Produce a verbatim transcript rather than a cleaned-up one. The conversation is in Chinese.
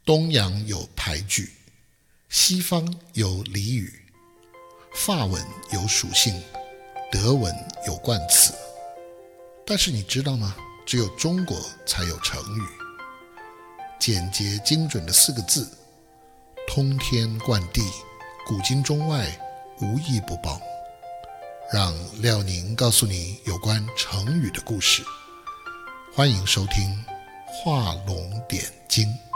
东洋有排句，西方有俚语，法文有属性，德文有冠词。但是你知道吗？只有中国才有成语。简洁精准的四个字，通天贯地，古今中外无一不包。让廖宁告诉你有关成语的故事。欢迎收听画龙点睛。